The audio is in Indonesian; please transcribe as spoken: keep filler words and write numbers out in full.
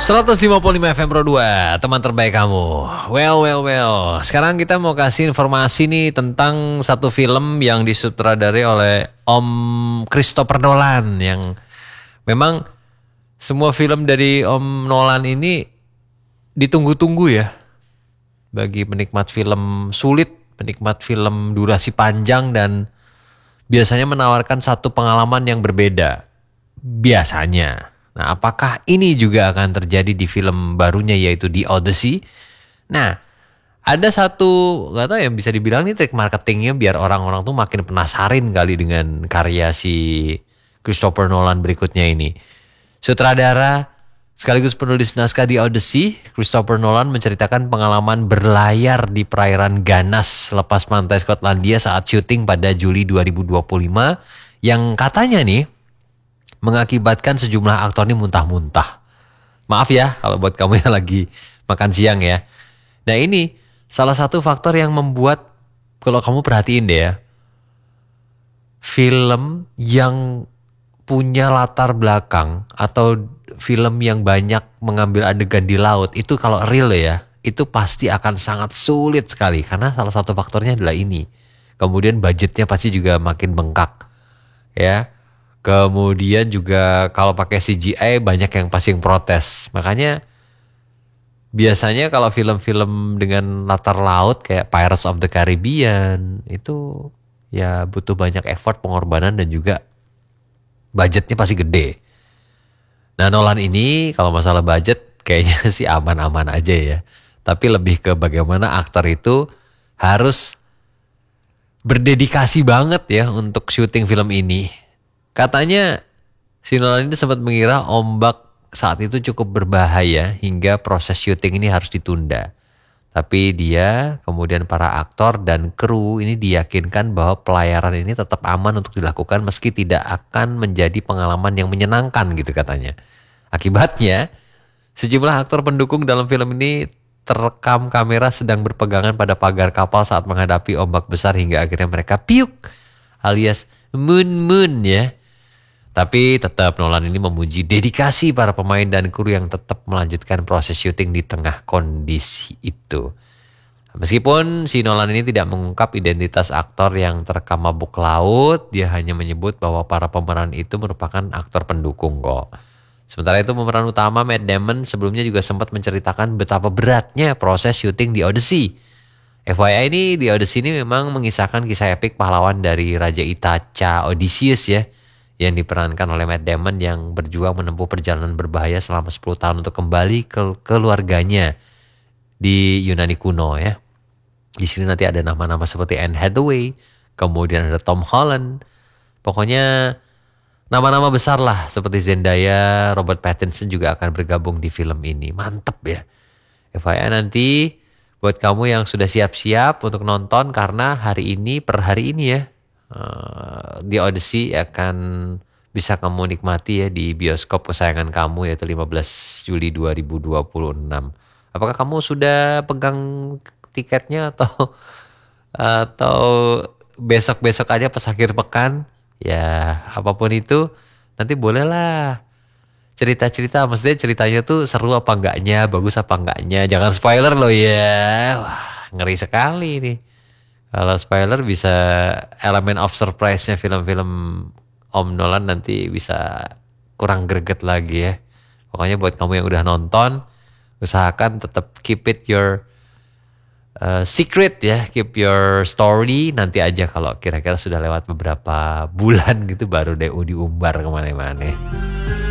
seratus lima puluh lima F M Pro dua, teman terbaik kamu. Well, well, well. Sekarang kita mau kasih informasi nih tentang satu film yang disutradarai oleh Om Christopher Nolan. Yang memang semua film dari Om Nolan ini ditunggu-tunggu ya. Bagi penikmat film sulit, penikmat film durasi panjang dan biasanya menawarkan satu pengalaman yang berbeda. Biasanya. Nah, apakah ini juga akan terjadi di film barunya yaitu The Odyssey? Nah, ada satu, gak tahu yang bisa dibilang nih trik marketingnya biar orang-orang tuh makin penasaran kali dengan karya si Christopher Nolan berikutnya ini. Sutradara sekaligus penulis naskah The Odyssey, Christopher Nolan menceritakan pengalaman berlayar di perairan Ganas lepas pantai Skotlandia saat syuting pada Juli dua ribu dua puluh lima yang katanya nih mengakibatkan sejumlah aktor ini muntah-muntah. Maaf ya kalau buat kamu yang lagi makan siang ya. Nah ini salah satu faktor yang membuat, kalau kamu perhatiin deh ya, film yang punya latar belakang atau film yang banyak mengambil adegan di laut itu kalau real ya, itu pasti akan sangat sulit sekali karena salah satu faktornya adalah ini. Kemudian budgetnya pasti juga makin bengkak ya. Kemudian juga kalau pakai C G I banyak yang pasti yang protes. Makanya biasanya kalau film-film dengan latar laut kayak Pirates of the Caribbean itu ya butuh banyak effort, pengorbanan dan juga budgetnya pasti gede. Nah Nolan ini kalau masalah budget kayaknya sih aman-aman aja ya. Tapi lebih ke bagaimana aktor itu harus berdedikasi banget ya untuk syuting film ini. Katanya si Nolan ini sempat mengira ombak saat itu cukup berbahaya hingga proses syuting ini harus ditunda. Tapi dia, kemudian para aktor dan kru ini diyakinkan bahwa pelayaran ini tetap aman untuk dilakukan meski tidak akan menjadi pengalaman yang menyenangkan gitu katanya. Akibatnya, sejumlah aktor pendukung dalam film ini terekam kamera sedang berpegangan pada pagar kapal saat menghadapi ombak besar hingga akhirnya mereka piuk alias moon-moon ya. Tapi tetap Nolan ini memuji dedikasi para pemain dan kru yang tetap melanjutkan proses syuting di tengah kondisi itu. Meskipun si Nolan ini tidak mengungkap identitas aktor yang terekam mabuk laut, dia hanya menyebut bahwa para pemeran itu merupakan aktor pendukung kok. Sementara itu pemeran utama Matt Damon sebelumnya juga sempat menceritakan betapa beratnya proses syuting di Odyssey. F Y I ini The Odyssey ini memang mengisahkan kisah epik pahlawan dari Raja Ithaca Odysseus ya, yang diperankan oleh Matt Damon yang berjuang menempuh perjalanan berbahaya selama sepuluh tahun untuk kembali ke keluarganya di Yunani kuno ya. Di sini nanti ada nama-nama seperti Anne Hathaway, kemudian ada Tom Holland. Pokoknya nama-nama besar lah seperti Zendaya, Robert Pattinson juga akan bergabung di film ini. Mantep ya. F Y I nanti buat kamu yang sudah siap-siap untuk nonton karena hari ini per hari ini ya, Uh, The Odyssey akan bisa kamu nikmati ya di bioskop kesayangan kamu yaitu lima belas Juli dua ribu dua puluh enam. Apakah kamu sudah pegang tiketnya atau atau besok-besok aja pas akhir pekan? Ya apapun itu nanti bolehlah cerita-cerita, maksudnya ceritanya tuh seru apa enggaknya, bagus apa enggaknya. Jangan spoiler loh ya. Wah, ngeri sekali nih. Kalau spoiler bisa elemen of surprise-nya film-film Om Nolan nanti bisa kurang greget lagi ya. Pokoknya buat kamu yang udah nonton, usahakan tetap keep it your uh, secret ya, keep your story. Nanti aja kalau kira-kira sudah lewat beberapa bulan gitu baru deh diumbar kemana-mana.